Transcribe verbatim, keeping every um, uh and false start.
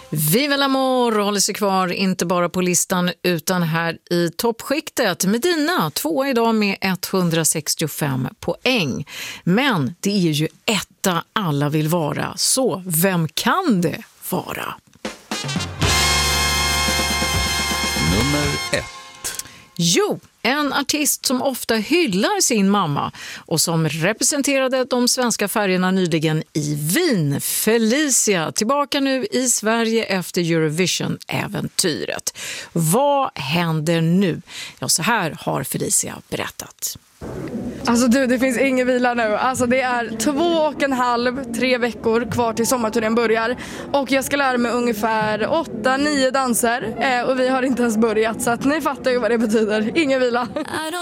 Viva l'amor håller sig kvar inte bara på listan utan här i toppskiktet. Medina, tvåa idag med etthundrasextiofem poäng. Men det är ju etta alla vill vara, så vem kan det vara? Nummer ett. Jo, en artist som ofta hyllar sin mamma och som representerade de svenska färgerna nyligen i Wien. Felicia, tillbaka nu i Sverige efter Eurovision-äventyret. Vad händer nu? Ja, så här har Felicia berättat. Alltså du, det finns ingen vila nu. Alltså det är två och en halv, tre veckor kvar till sommarturnén börjar. Och jag ska lära mig ungefär åtta, nio danser. Eh, och vi har inte ens börjat, så att ni fattar ju vad det betyder. Ingen vila.